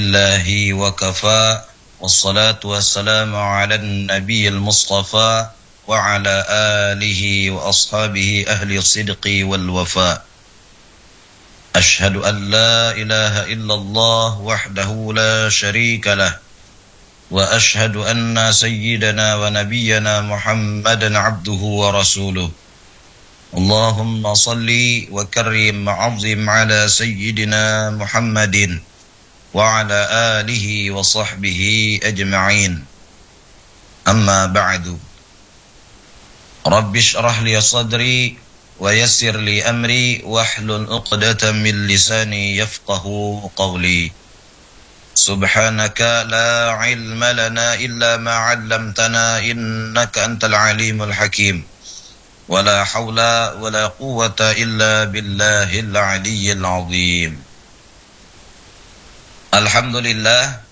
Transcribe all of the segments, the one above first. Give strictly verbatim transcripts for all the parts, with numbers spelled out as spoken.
الله وكفى والصلاة والسلام على النبي المصطفى وعلى آله وأصحابه أهل الصدق والوفاء. أشهد أن لا إله إلا الله وحده لا شريك له وأشهد أن سيدنا ونبينا محمدا عبده ورسوله. اللهم صل وكرم وعظم على سيدنا محمد وعلى آله وصحبه أجمعين. أما بعد، رب اشرح لي صدري ويسر لي أمري واحلل عقدة من لساني يفقه قولي. سبحانك لا علم لنا إلا ما علمتنا إنك أنت العليم الحكيم ولا حول ولا قوة إلا بالله العلي العظيم. Alhamdulillah,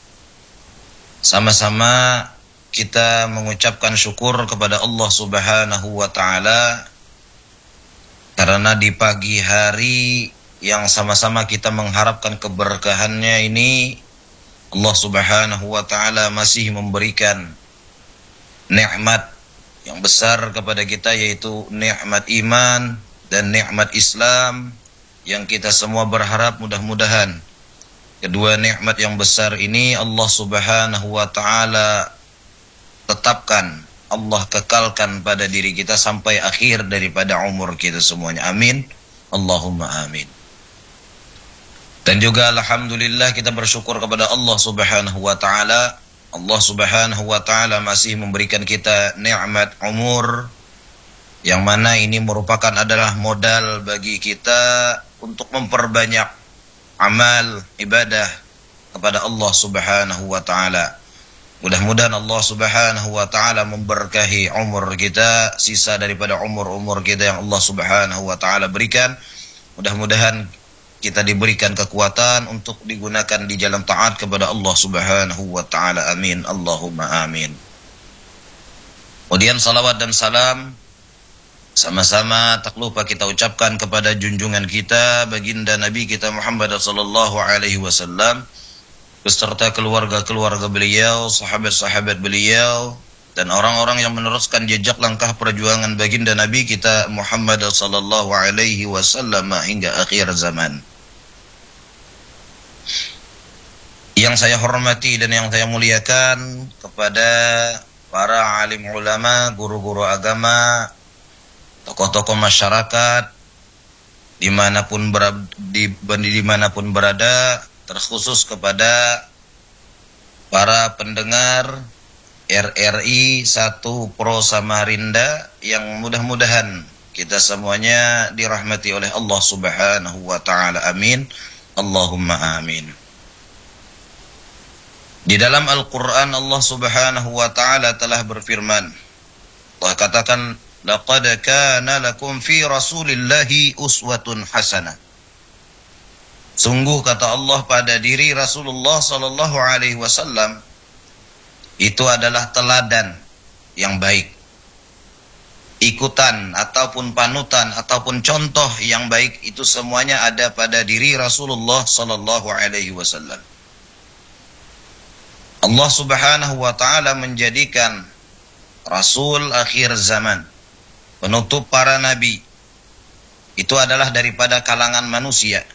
sama-sama kita mengucapkan syukur kepada Allah Subhanahu wa ta'ala karena di pagi hari yang sama-sama kita mengharapkan keberkahannya ini, Allah Subhanahu wa ta'ala masih memberikan nikmat yang besar kepada kita, yaitu nikmat iman dan nikmat Islam, yang kita semua berharap mudah-mudahan kedua nikmat yang besar ini Allah Subhanahu wa ta'ala tetapkan, Allah kekalkan pada diri kita sampai akhir daripada umur kita semuanya. Amin. Allahumma amin. Dan juga alhamdulillah kita bersyukur kepada Allah Subhanahu wa ta'ala. Allah Subhanahu wa ta'ala masih memberikan kita nikmat umur, yang mana ini merupakan adalah modal bagi kita untuk memperbanyak amal ibadah kepada Allah Subhanahu wa ta'ala. Mudah-mudahan Allah Subhanahu wa ta'ala memberkahi umur kita, sisa daripada umur-umur kita yang Allah Subhanahu wa ta'ala berikan. Mudah-mudahan kita diberikan kekuatan untuk digunakan di jalan taat kepada Allah Subhanahu wa ta'ala. Amin. Allahumma amin. Kemudian salawat dan salam sama-sama tak lupa kita ucapkan kepada junjungan kita, baginda Nabi kita Muhammad sallallahu alaihi wasallam, beserta keluarga-keluarga beliau, sahabat-sahabat beliau, dan orang-orang yang meneruskan jejak langkah perjuangan baginda Nabi kita Muhammad sallallahu alaihi wasallam hingga akhir zaman. Yang saya hormati dan yang saya muliakan kepada para alim ulama, guru-guru agama, tokoh-tokoh masyarakat dimanapun berada, di, dimanapun berada, terkhusus kepada para pendengar R R I satu Pro Samarinda, yang mudah-mudahan kita semuanya dirahmati oleh Allah Subhanahu wa ta'ala. Amin. Allahumma amin. Di dalam Al-Quran Allah Subhanahu wa ta'ala telah berfirman, Allah katakan, laqad kana lakum fi rasulillahi uswatun hasanah. Sungguh kata Allah pada diri Rasulullah sallallahu alaihi wasallam itu adalah teladan yang baik, ikutan ataupun panutan ataupun contoh yang baik, itu semuanya ada pada diri Rasulullah sallallahu alaihi wasallam. Allah Subhanahu wa ta'ala menjadikan Rasul akhir zaman, penutup para nabi, itu adalah daripada kalangan manusia.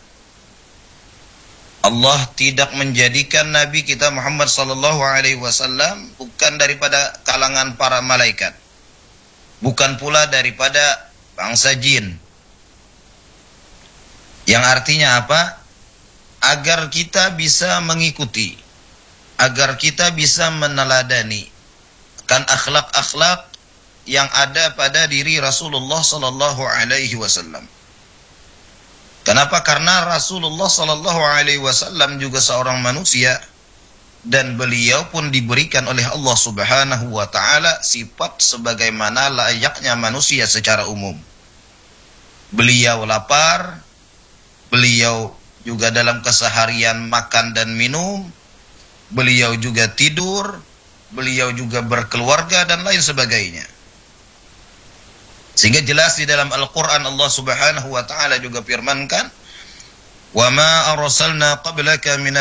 Allah tidak menjadikan Nabi kita Muhammad sallallahu alaihi wasallam bukan daripada kalangan para malaikat, bukan pula daripada bangsa jin. Yang artinya apa? Agar kita bisa mengikuti, agar kita bisa meneladani kan akhlak-akhlak yang ada pada diri Rasulullah sallallahu alaihi wasallam. Kenapa? Karena Rasulullah sallallahu alaihi wasallam juga seorang manusia, dan beliau pun diberikan oleh Allah Subhanahu wa ta'ala sifat sebagaimana layaknya manusia secara umum. Beliau lapar, beliau juga dalam keseharian makan dan minum, beliau juga tidur, beliau juga berkeluarga dan lain sebagainya. Sehingga jelas di dalam Al-Quran Allah Subhanahu wa ta'ala juga firmankan, wa ma arsalna qablaka minal